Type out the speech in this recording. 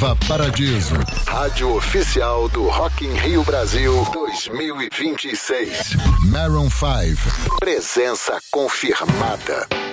Nova Paradiso, rádio oficial do Rock in Rio Brasil 2026. Maroon 5, presença confirmada.